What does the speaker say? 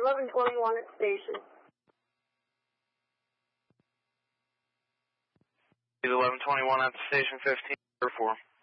1121 at station. 1121 at the station, 15 or 4.